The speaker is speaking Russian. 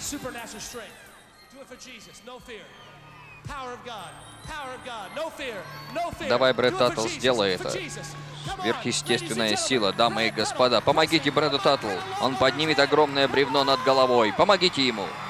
Supernatural strength. Do it for Jesus. No fear. Power of God. Power of God. No fear. No fear. Давай, Брэд Do it for Татл, Jesus. сделай For это. Jesus. Come on. Сверхъестественная Ladies and сила, gentlemen, дамы и Brad господа. Tattle. Помогите Брэду Таттлу. Он поднимет огромное бревно над головой. Помогите ему.